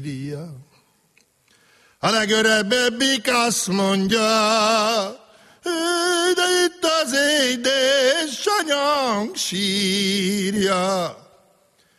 A legörebebbik azt mondja, de itt az édesanyám sírja.